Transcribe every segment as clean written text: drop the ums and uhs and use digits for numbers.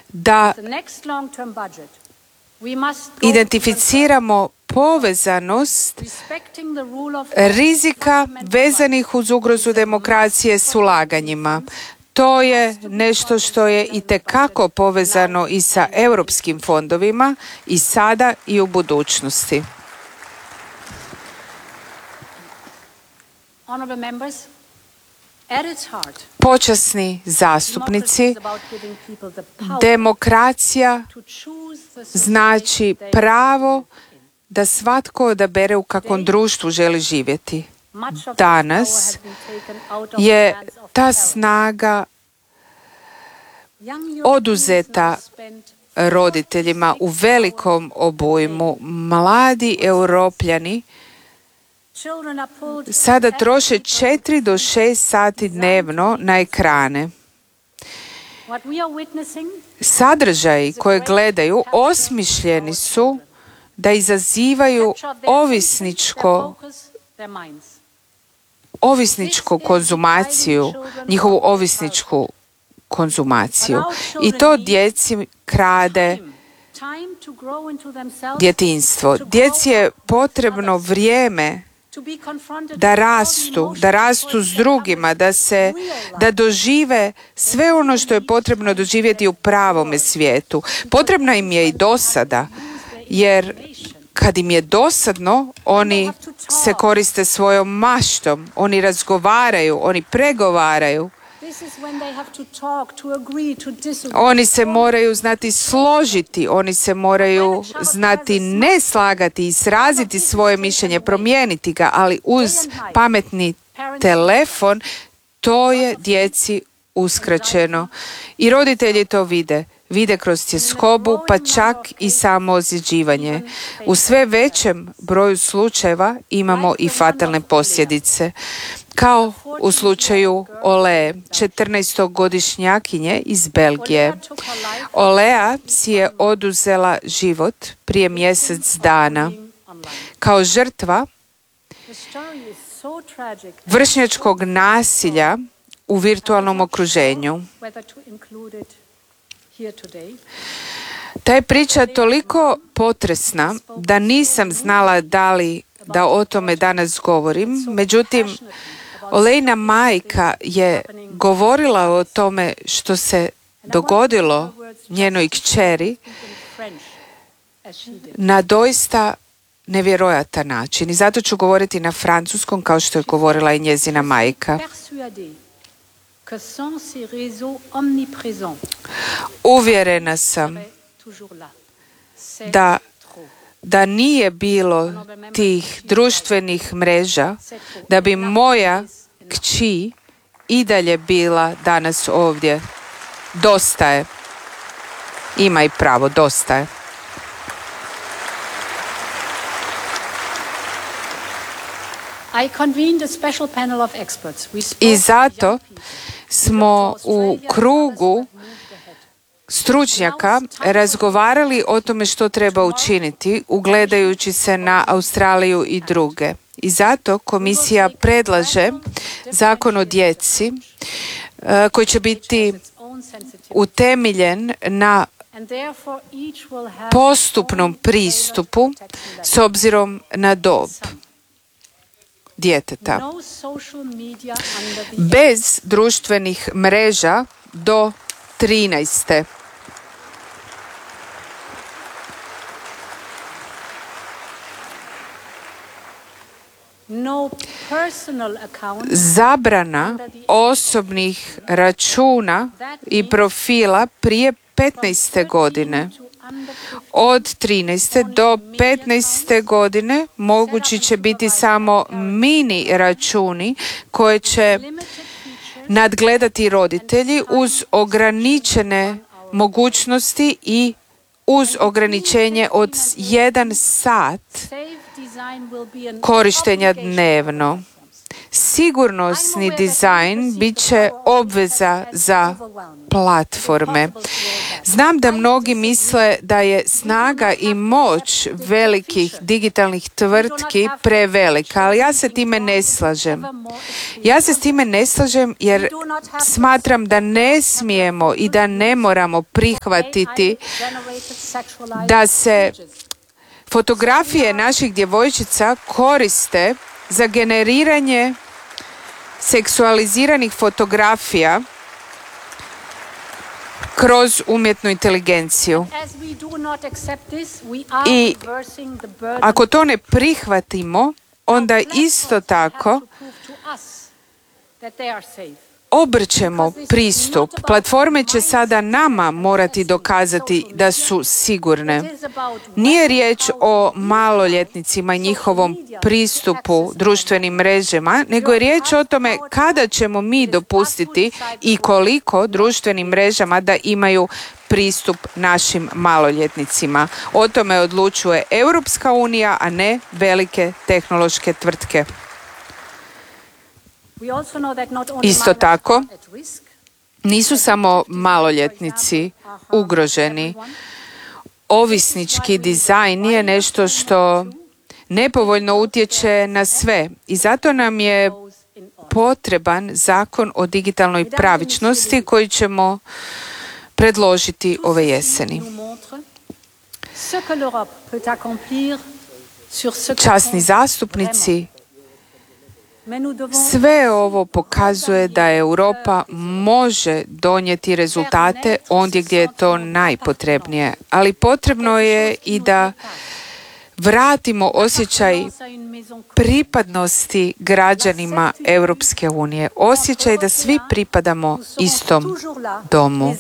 da identificiramo povezanost rizika vezanih uz ugrozu demokracije s ulaganjima. To je nešto što je itekako povezano i sa europskim fondovima i sada i u budućnosti. Počasni zastupnici, demokracija znači pravo da svatko odabere u kakvom društvu želi živjeti. Danas je ta snaga oduzeta roditeljima u velikom obujmu. Mladi Europljani sada troše 4 do 6 sati dnevno na ekrane. Sadržaji koje gledaju osmišljeni su da izazivaju ovisničku konzumaciju, njihovu ovisničku konzumaciju. I to djeci krade djetinjstvo. Djeci je potrebno vrijeme da rastu s drugima, da dožive sve ono što je potrebno doživjeti u pravome svijetu. Potrebna im je i dosada, jer kad im je dosadno, oni se koriste svojom maštom, oni razgovaraju, oni pregovaraju. Oni se moraju znati složiti, oni se moraju znati ne slagati i sraziti svoje mišljenje, promijeniti ga, ali uz pametni telefon to je djeci uskraćeno. I roditelji to vide kroz tjeskobu, pa čak i samo ozljeđivanje. U sve većem broju slučajeva imamo i fatalne posljedice. Kao u slučaju Olee, 14-godišnjakinje iz Belgije. Olea si je oduzela život prije mjesec dana. Kao žrtva vršnjačkog nasilja u virtualnom okruženju. Ta je priča toliko potresna da nisam znala da o tome danas govorim. Međutim, Olejna majka je govorila o tome što se dogodilo njenoj kćeri na doista nevjerojatan način. I zato ću govoriti na francuskom kao što je govorila i njezina majka. Uvjerena sam da nije bilo tih društvenih mreža, da bi moja kći i dalje bila danas ovdje. Dosta je. Ima i pravo, dosta je. I zato smo u krugu stručnjaka razgovarali o tome što treba učiniti, ugledajući se na Australiju i druge. I zato komisija predlaže zakon o djeci koji će biti utemeljen na postupnom pristupu s obzirom na dob djeteta. Bez društvenih mreža do 13. Zabrana osobnih računa i profila prije 15. godine. Od 13. do 15. godine mogući će biti samo mini računi koje će nadgledati roditelji uz ograničene mogućnosti i uz ograničenje od 1 sat korištenja dnevno. Sigurnosni dizajn bit će obveza za platforme. Znam da mnogi misle da je snaga i moć velikih digitalnih tvrtki prevelika, ali ja se time ne slažem. Ja se s time ne slažem jer smatram da ne smijemo i da ne moramo prihvatiti da se fotografije naših djevojčica koriste za generiranje seksualiziranih fotografija kroz umjetnu inteligenciju. I ako to ne prihvatimo, onda isto tako obrćemo pristup. Platforme će sada nama morati dokazati da su sigurne. Nije riječ o maloljetnicima i njihovom pristupu društvenim mrežama, nego je riječ o tome kada ćemo mi dopustiti i koliko društvenim mrežama da imaju pristup našim maloljetnicima. O tome odlučuje Europska unija, a ne velike tehnološke tvrtke. Isto tako, nisu samo maloljetnici ugroženi. Ovisnički dizajn je nešto što nepovoljno utječe na sve i zato nam je potreban zakon o digitalnoj pravičnosti koji ćemo predložiti ove jeseni. Časni zastupnici, sve ovo pokazuje da Europa može donijeti rezultate ondje gdje je to najpotrebnije, ali potrebno je i da vratimo osjećaj pripadnosti građanima Europske unije, osjećaj da svi pripadamo istom domu.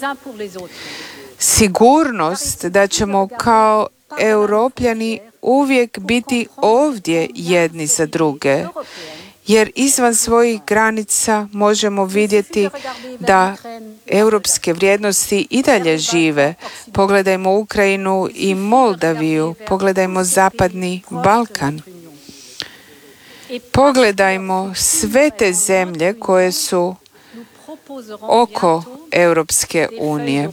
Sigurnost da ćemo kao Europljani uvijek biti ovdje jedni za druge, jer izvan svojih granica možemo vidjeti da europske vrijednosti i dalje žive. Pogledajmo Ukrajinu i Moldaviju, pogledajmo Zapadni Balkan. Pogledajmo sve te zemlje koje su oko Europske unije.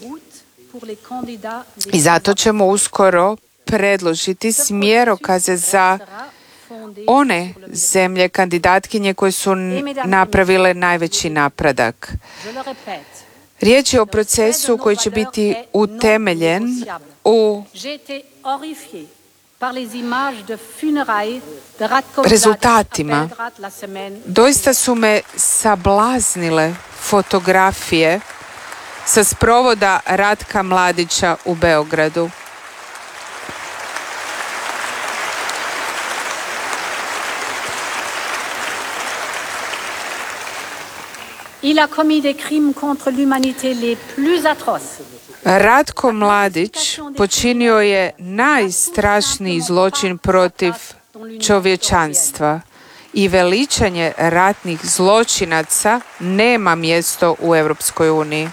I zato ćemo uskoro predložiti smjerokaze za one zemlje kandidatkinje koje su napravile najveći napredak. Riječ je o procesu koji će biti utemeljen u rezultatima. Doista su me sablaznile fotografije sa sprovoda Ratka Mladića u Beogradu. Il a commis des crimes contre l'humanité les plus atroces. Ratko Mladić počinio je najstrašniji zločin protiv čovječanstva i veličanje ratnih zločinaca nema mjesto u Europskoj uniji.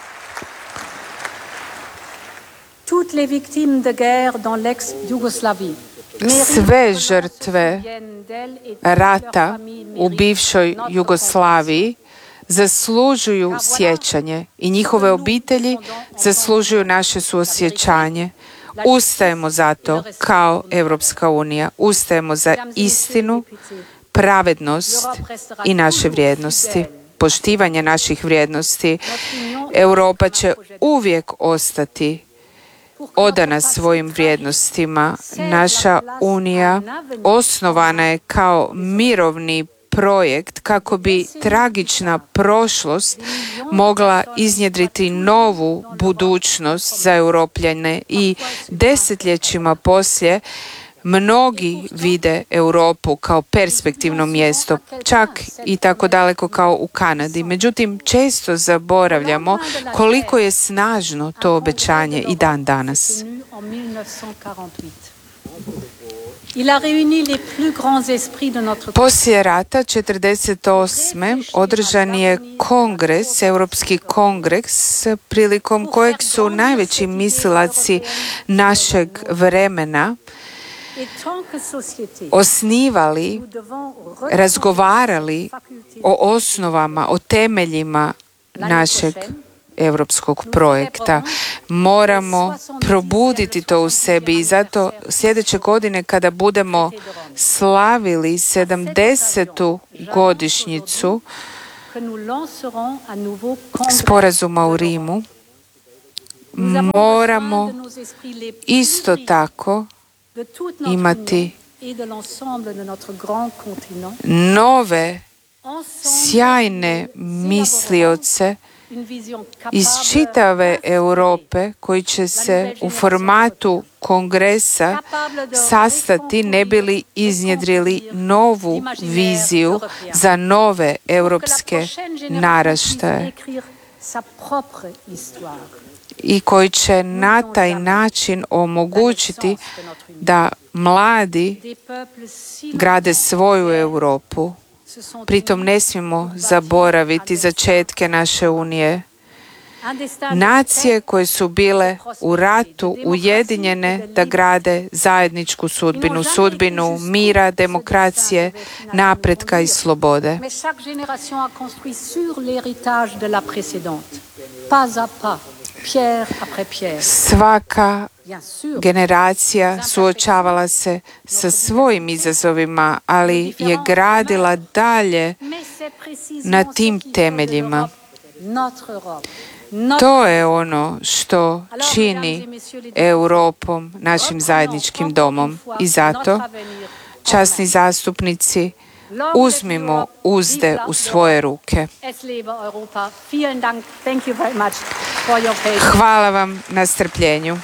Toutes les victimes de guerre dans l'ex-Yougoslavie. Sve žrtve rata u bivšoj Jugoslaviji zaslužuju sjećanje i njihove obitelji zaslužuju naše suosjećanje. Ustajemo za to kao Europska unija. Ustajemo za istinu, pravednost i naše vrijednosti. Poštivanje naših vrijednosti. Europa će uvijek ostati odana svojim vrijednostima. Naša unija osnovana je kao mirovni projekt kako bi tragična prošlost mogla iznjedriti novu budućnost za Europljane i desetljećima poslije mnogi vide Europu kao perspektivno mjesto, čak i tako daleko kao u Kanadi. Međutim, često zaboravljamo koliko je snažno to obećanje i dan danas. Poslije rata 1948. održan je kongres, Europski kongres, prilikom kojeg su najveći mislilaci našeg vremena osnivali, razgovarali o osnovama, o temeljima našeg europskog projekta. Moramo probuditi to u sebi i zato sljedeće godine kada budemo slavili 70. godišnjicu sporazuma u Rimu, moramo isto tako imati nove sjajne mislioce iz čitave Europe koji će se u formatu kongresa sastati ne bi li iznjedrili novu viziju za nove europske naraštaje i koji će na taj način omogućiti da mladi grade svoju Europu. Pritom ne smijemo zaboraviti začetke naše unije. Nacije koje su bile u ratu ujedinjene da grade zajedničku sudbinu, sudbinu mira, demokracije, napretka i slobode. Svaka generacija suočavala se sa svojim izazovima, ali je gradila dalje na tim temeljima. To je ono što čini Europom našim zajedničkim domom. I zato, časni zastupnici, uzmimo uzde u svoje ruke. Hvala vam na strpljenju.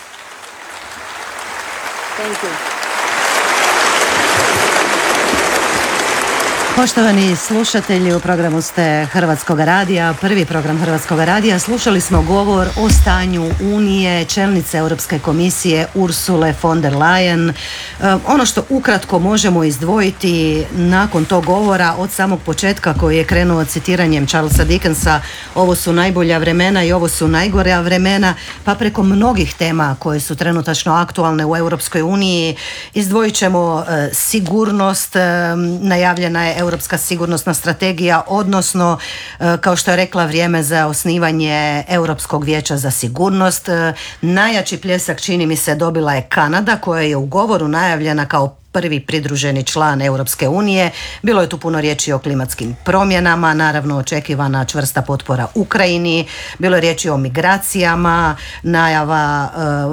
Poštovani slušatelji, u programu ste Hrvatskog radija, prvi program Hrvatskog radija. Slušali smo govor o stanju Unije čelnice Europske komisije Ursule von der Leyen. Ono što ukratko možemo izdvojiti nakon tog govora od samog početka koji je krenuo citiranjem Charlesa Dickensa, ovo su najbolja vremena i ovo su najgora vremena, pa preko mnogih tema koje su trenutačno aktualne u Europskoj uniji izdvojit ćemo sigurnost, najavljena je Europska sigurnosna strategija, odnosno, kao što je rekla, vrijeme za osnivanje Europskog vijeća za sigurnost. Najjači pljesak, čini mi se, dobila je Kanada, koja je u govoru najavljena kao prvi pridruženi član Europske unije. Bilo je tu puno riječi o klimatskim promjenama, naravno očekivana čvrsta potpora Ukrajini, bilo je riječi o migracijama, najava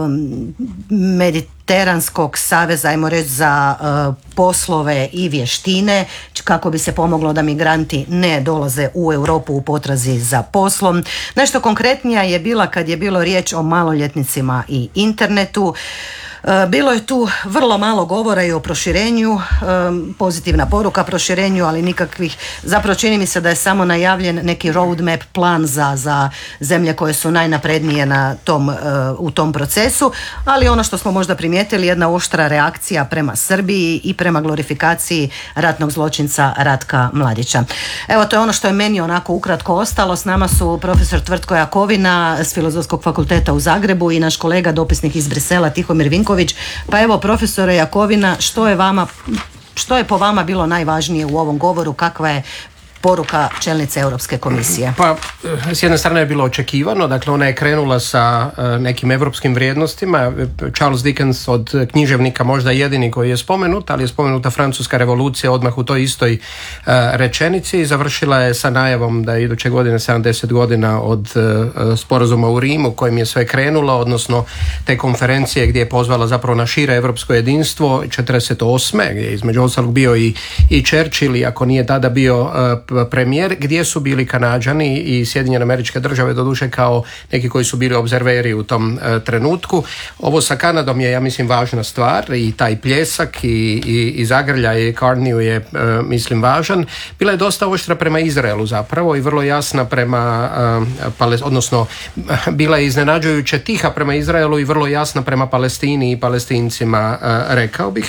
Mediteranskog saveza, ajmo reći, za poslove i vještine, kako bi se pomoglo da migranti ne dolaze u Europu u potrazi za poslom. Nešto konkretnija je bila kad je bilo riječ o maloljetnicima i internetu. Bilo je tu vrlo malo govora i o proširenju, pozitivna poruka proširenju, ali nikakvih, zapravo čini mi se da je samo najavljen neki roadmap, plan za zemlje koje su najnaprednije u tom procesu, ali ono što smo možda primijetili, jedna oštra reakcija prema Srbiji i prema glorifikaciji ratnog zločinca Ratka Mladića. Evo, to je ono što je meni onako ukratko ostalo. S nama su profesor Tvrtko Jakovina s Filozofskog fakulteta u Zagrebu i naš kolega dopisnik iz Brisela Tihomir Vinković. Pa evo, profesore Jakovina, što je po vama bilo najvažnije u ovom govoru, kakva je poruka čelnice Europske komisije? Pa, s jedne strane je bilo očekivano, dakle ona je krenula sa nekim europskim vrijednostima. Charles Dickens od književnika možda jedini koji je spomenut, ali je spomenuta Francuska revolucija odmah u toj istoj rečenici i završila je sa najavom da je iduće godine 70 godina od sporazuma u Rimu kojim je sve krenulo, odnosno te konferencije gdje je pozvala zapravo na šire europsko jedinstvo 48. gdje je između ostalog bio i Churchill, iako nije tada bio premijer, gdje su bili Kanađani i Sjedinjene Američke Države, doduše kao neki koji su bili obzerveri u tom trenutku. Ovo sa Kanadom je, ja mislim, važna stvar i taj pljesak i zagrljaj Carneyu je, mislim, važan. Bila je dosta oštra prema Izraelu zapravo i vrlo jasna prema, odnosno bila je iznenađujuće tiha prema Izraelu i vrlo jasna prema Palestini i Palestincima, rekao bih.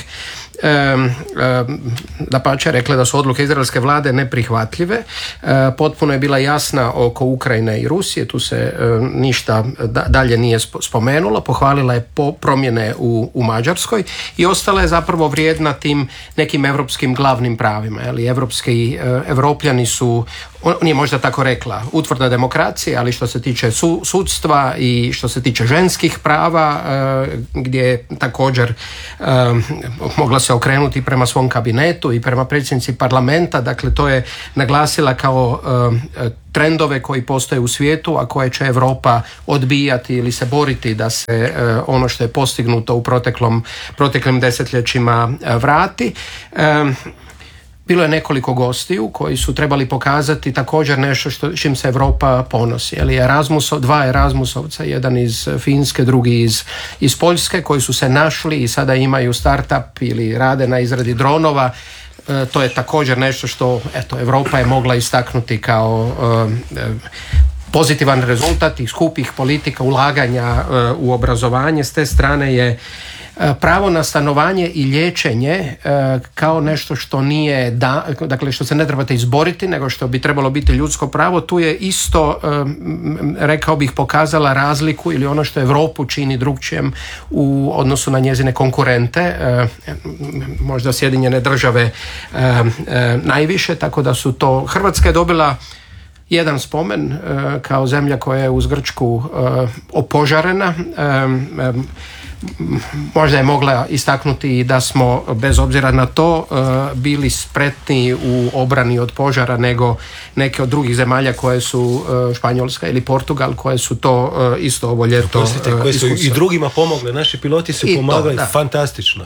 Dapače, rekla da su odluke izraelske vlade neprihvatljive. Potpuno je bila jasna oko Ukrajine i Rusije, tu se ništa dalje nije spomenulo. Pohvalila je promjene u Mađarskoj i ostala je zapravo vrijedna tim nekim europskim glavnim pravima. Evropljani su nije možda tako rekla, utvrda demokracije, ali što se tiče sudstva i što se tiče ženskih prava, gdje je također mogla se okrenuti prema svom kabinetu i prema predsjednici parlamenta, dakle to je naglasila kao trendove koji postoje u svijetu, a koje će Europa odbijati ili se boriti da se ono što je postignuto u proteklim desetljećima vrati. Bilo je nekoliko gostiju koji su trebali pokazati također nešto čim se Europa ponosi. Dva Erasmusovca, jedan iz Finske, drugi iz Poljske, koji su se našli i sada imaju startup ili rade na izradi dronova. To je također nešto što Europa je mogla istaknuti kao pozitivan rezultat tih skupih politika ulaganja u obrazovanje. S te strane je pravo na stanovanje i liječenje kao nešto što nije dakle što se ne trebate izboriti, nego što bi trebalo biti ljudsko pravo. Tu je isto, rekao bih, pokazala razliku ili ono što Europu čini drugčijem u odnosu na njezine konkurente, možda Sjedinjene Države najviše, tako da su to. Hrvatska je dobila jedan spomen kao zemlja koja je uz Grčku opožarena. Možda je mogla istaknuti i da smo, bez obzira na to, bili spretniji u obrani od požara nego neke od drugih zemalja koje su Španjolska ili Portugal, koje su to isto ovo ljeto koje su i drugima pomogle. Naši piloti su pomagali fantastično.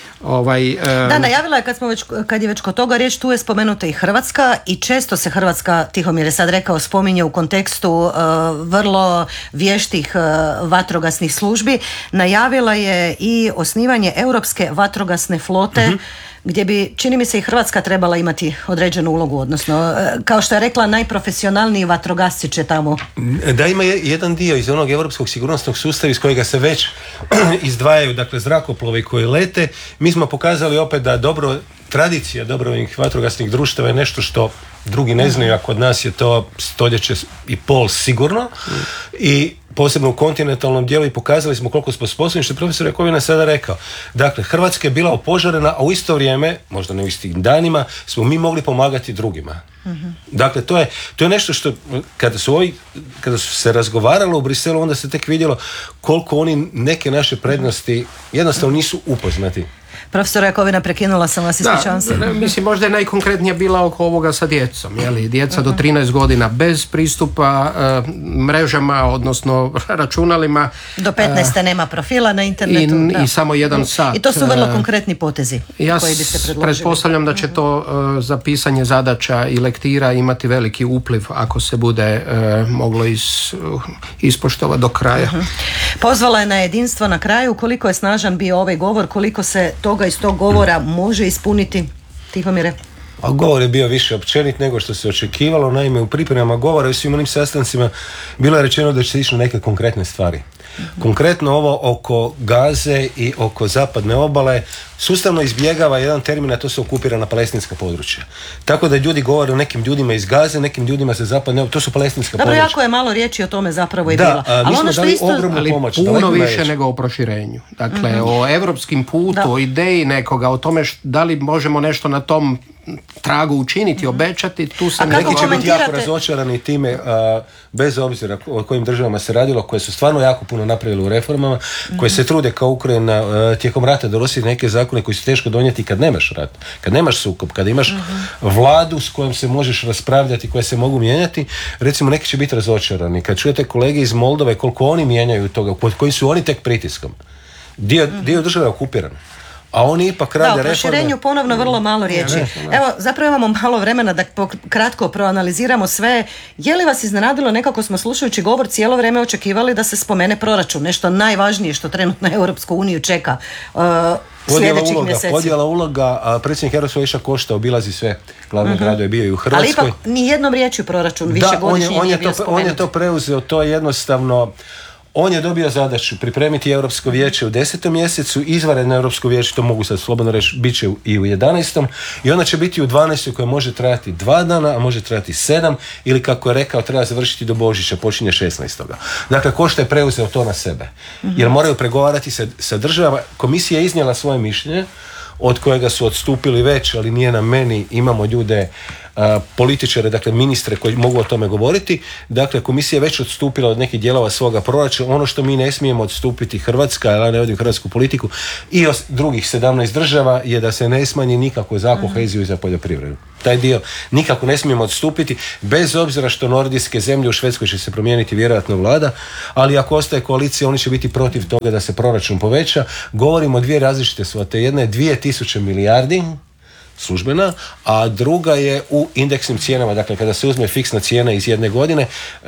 Najavila je kad je već kod toga riječ, tu je spomenuta i Hrvatska i često se Hrvatska, Tihomir je sad rekao, spominje u kontekstu vrlo vještih vatrogasnih službi. Najavila je i osnivanje Europske vatrogasne flote, gdje bi, čini mi se, i Hrvatska trebala imati određenu ulogu, odnosno, kao što je rekla, najprofesionalniji vatrogasci će tamo. Da, ima jedan dio iz onog europskog sigurnosnog sustava iz kojega se već izdvajaju, dakle, zrakoplovi koji lete. Mi smo pokazali opet da tradicija dobrovoljnih vatrogasnih društava je nešto što drugi ne znaju, a kod nas je to stoljeće i pol sigurno, i posebno u kontinentalnom dijelu, i pokazali smo koliko smo sposobni, što je profesor Jakovina sada rekao. Dakle, Hrvatska je bila opožarena, a u isto vrijeme, možda ne u istim danima, smo mi mogli pomagati drugima. Dakle, to je nešto što kada su se razgovaralo u Briselu, onda se tek vidjelo koliko oni neke naše prednosti jednostavno nisu upoznati. Profesor Jakovina, prekinula sam vas, ispričavam se. Mislim, možda je najkonkretnija bila oko ovoga sa djecom. Djeca do 13 godina bez pristupa mrežama, odnosno računalima. Do 15. nema profila na internetu. I samo jedan sat. I to su vrlo konkretni potezi koji bi se predložili. Pretpostavljam da će to za pisanje zadaća i lektira imati veliki upliv ako se bude moglo ispoštovati do kraja. Pozvala je na jedinstvo na kraju. Koliko je snažan bio ovaj govor, koliko se toga iz tog govora može ispuniti, Tihomire? A govor je bio više općenit nego što se očekivalo. Naime, u pripremama govora i svim onim sastancima bilo je rečeno da će se ići na neke konkretne stvari. Konkretno ovo oko Gaze i oko zapadne obale sustavno izbjegava jedan termin, a to su okupirana palestinska područja. Tako da ljudi govore o nekim ljudima iz Gaze, nekim ljudima sa zapadne obale, to su palestinska područja. Dobro, jako je malo riječi o tome zapravo i bilo. Mi smo dali ogromnu pomoć. Puno više nego o proširenju. Dakle, o evropskim putu, o ideji nekoga, o tome da li možemo nešto na tom tragu učiniti, obećati, tu se neki će biti jako razočarani time, bez obzira o kojim državama se radilo, koje su stvarno jako puno napravili u reformama, koje se trude kao Ukrajina tijekom rata donositi neke zakone koji su teško donijeti kad nemaš rat, kad nemaš sukob, kad imaš vladu s kojom se možeš raspravljati, koje se mogu mijenjati. Recimo, neki će biti razočarani kad čujete kolege iz Moldove koliko oni mijenjaju toga, pod kojim su oni tek pritiskom. Dio države je okupiran, a oni ipak rade reforme. Da, o proširenju ponovno vrlo malo riječi. Evo, zapravo imamo malo vremena da kratko proanaliziramo sve. Je li vas iznenadilo, nekako smo slušajući govor cijelo vrijeme očekivali da se spomene proračun, nešto najvažnije što trenutno Europsku uniju čeka sljedećih mjeseci. Podjela uloga, a predsjednik Europskog vijeća Košta obilazi sve glavne gradove, bio i u Hrvatskoj. Ali ipak ni jednom riječju proračun višegodišnji nije bio spomenut. On je to preuzeo, to je jednostavno. On je dobio zadaću pripremiti Europsko vijeće u 10. mjesecu, izvanredno Europsko vijeće, to mogu sad slobodno reći, bit će i u 11. i onda će biti u 12. koje može trajati 2 dana, a može trajati 7, ili kako je rekao, treba završiti do Božića, počinje 16. Dakle, Košta je preuzeo to na sebe, jer moraju pregovarati sa državama. Komisija je iznijela svoje mišljenje, od kojega su odstupili već, ali nije na meni, imamo ljude političare, dakle ministre koji mogu o tome govoriti. Dakle, komisija je već odstupila od nekih dijelova svoga proračuna. Ono što mi ne smijemo odstupiti Hrvatska, ja ne vodim hrvatsku politiku, i drugih 17 država je da se ne smanji nikako za koheziju i za poljoprivredu. Taj dio nikako ne smijemo odstupiti, bez obzira što nordijske zemlje, u Švedskoj će se promijeniti vjerojatno vlada, ali ako ostaje koalicija, oni će biti protiv toga da se proračun poveća. Govorimo o dvije različite svote. Jedna je 2000 milijardi službena, a druga je u indeksnim cijenama, dakle kada se uzme fiksna cijena iz jedne godine,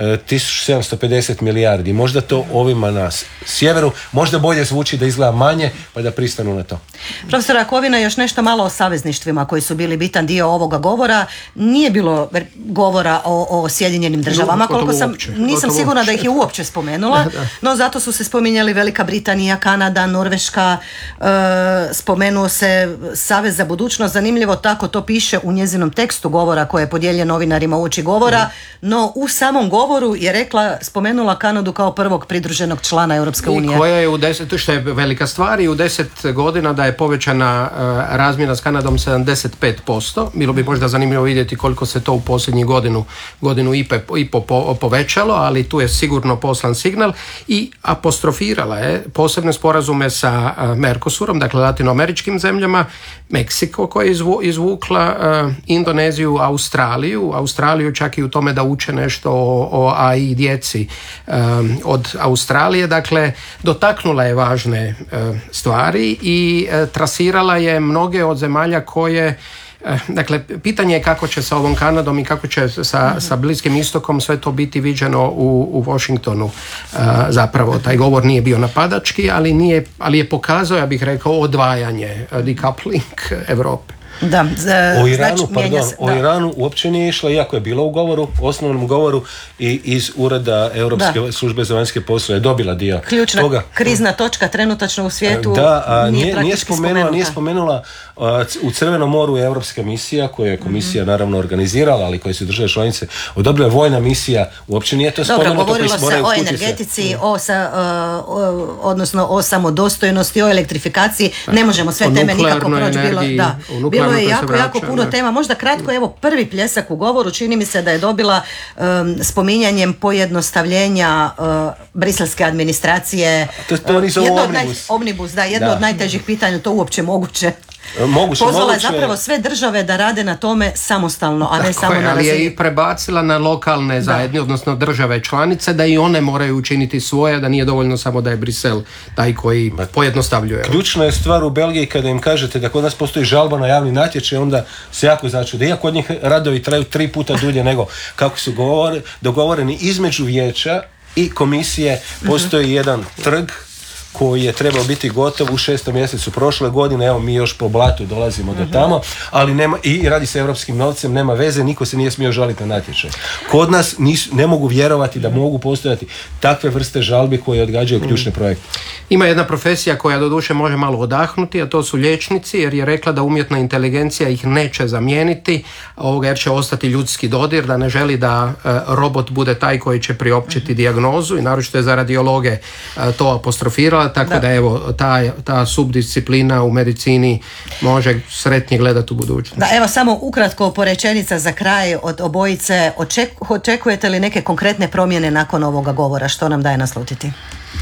1750 milijardi. Možda to ovima na sjeveru, možda bolje zvuči da izgleda manje, pa da pristanu na to. Profesor Jakovina, još nešto malo o savezništvima koji su bili bitan dio ovoga govora. Nije bilo govora o Sjedinjenim državama, koliko sam, nisam sigurna da ih je uopće spomenula, no zato su se spominjali Velika Britanija, Kanada, Norveška, spomenuo se Savez za budućnost. Zanimljivo, tako to piše u njezinom tekstu govora koji je podijeljen novinarima uoči govora, no u samom govoru je spomenula Kanadu kao prvog pridruženog člana Europske unije. I koja je što je velika stvar, i u 10 godina da je povećana razmjena s Kanadom 75%. Bilo bi možda zanimljivo vidjeti koliko se to u posljednjih godinu i po povećalo, ali tu je sigurno poslan signal, i apostrofirala je posebne sporazume sa Mercosurom, dakle latinoameričkim zemljama, Meksiko koji je izvukla, Indoneziju, Australiju čak i u tome da uče nešto o AI djeci od Australije. Dakle, dotaknula je važne stvari i trasirala je mnoge od zemalja koje, dakle, pitanje je kako će sa ovom Kanadom i kako će sa Bliskim istokom sve to biti viđeno u Washingtonu. Zapravo, taj govor nije bio napadački, ali je pokazao, ja bih rekao, odvajanje, decoupling Europe. Da, o Iranu uopće nije išla, iako je bilo u govoru, osnovnom govoru, i iz ureda Europske službe za vanjske poslove je dobila dio ključna toga. Krizna točka trenutačno u svijetu. Nije spomenula u Crvenom moru je Europska misija, koju je komisija naravno organizirala, ali koje su države članice odobrila, vojna misija, uopće nije to spomenuto. Dobro, govorilo se o energetici, odnosno o samodostojnosti, o elektrifikaciji, ne možemo sve teme nikako proći. Bilo je jako puno tema. Možda kratko, evo, prvi pljesak u govoru, čini mi se da je dobila spominjanjem pojednostavljenja briselske administracije. To nisu omnibus, jedno od najtežih pitanja, to uopće moguće. Pozvala je zapravo sve države da rade na tome samostalno, a ne samo na razini. Ali je i prebacila na lokalne zajednice, odnosno države članice, da i one moraju učiniti svoje, da nije dovoljno samo da je Brisel taj koji pojednostavljuje. Ključna je stvar u Belgiji kada im kažete da kod nas postoji žalba na javni natječaj, onda se jako začude. Iako od njih radovi traju 3 puta dulje nego kako su dogovoreni između vijeća i komisije, postoji jedan trg koji je trebao biti gotov u 6. mjesecu prošle godine. Evo, mi još po blatu dolazimo do tamo, ali nema, i radi se europskim novcem, nema veze, niko se nije smio žaliti na natječaj. Kod nas ne mogu vjerovati da mogu postojati takve vrste žalbi koje odgađaju ključne projekte. Ima jedna profesija koja doduše može malo odahnuti, a to su liječnici, jer je rekla da umjetna inteligencija ih neće zamijeniti, jer će ostati ljudski dodir, da ne želi da robot bude taj koji će priopćiti dijagnozu, i naročito je za radiologe to apostrofirala, tako da evo, ta subdisciplina u medicini može sretnije gledati u budućnost. Da, evo, samo ukratko porečenica za kraj od obojice. Očekujete li neke konkretne promjene nakon ovoga govora? Što nam daje naslutiti?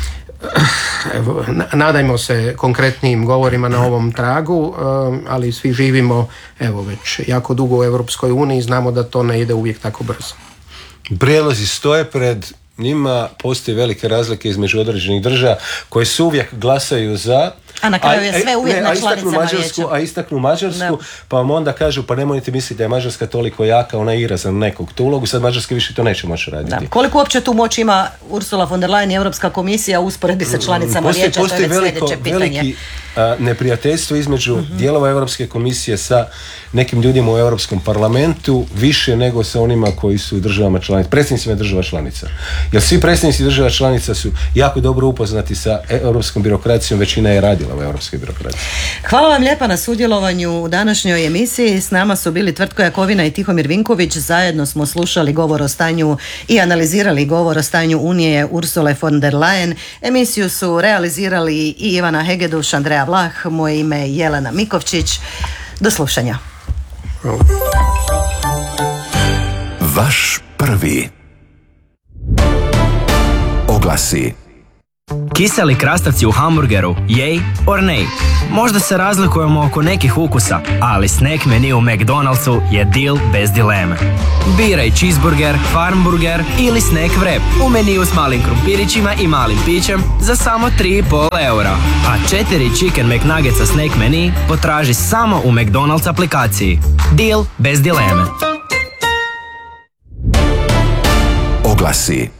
Evo, nadajmo se konkretnim govorima na ovom tragu, ali svi živimo već jako dugo u Europskoj uniji, znamo da to ne ide uvijek tako brzo. Prijelazi stoje pred njima, postoji velike razlike između određenih država koje su uvijek glasaju za, a na kraju je sve uvijek na članicama vijeća. A istaknu Mađarsku, pa vam onda kažu, pa nemojte misliti da je Mađarska toliko jaka, ona igra za nekog tu ulogu, sad Mađarska više to neće moći raditi. Da. Koliko uopće tu moć ima Ursula von der Leyen i Europska komisija u usporedbi sa članicama vijeća, to je već sljedeće pitanje. Veliki neprijateljstvo između dijelova Europske komisije sa nekim ljudima u Europskom parlamentu, više nego sa onima koji su državama članica, predsjednicima država članica. Jer svi predsjednici država članica su jako dobro upoznati sa europskom birokracijom, većina je radila u europskoj birokraciji. Hvala vam lijepa na sudjelovanju u današnjoj emisiji. S nama su bili Tvrtko Jakovina i Tihomir Vinković. Zajedno smo slušali govor o stanju i analizirali govor o stanju Unije Ursule von der Leyen. Emisiju su realizirali i Ivana Hegeduš, Andreja Vlah, moje ime je Jelena Mikovčić. Do slušanja. Hvala. Vaš prvi. Oglasi. Kiseli krastavci u hamburgeru, yay or nay? Možda se razlikujemo oko nekih ukusa, ali snack menu u McDonald'su je deal bez dileme. Biraj cheeseburger, farmburger ili snack wrap u meniju s malim krumpirićima i malim pićem za samo 3,5 eura. A 4 Chicken McNuggetsa snack menu potraži samo u McDonald's aplikaciji. Deal bez dileme. Oglasi.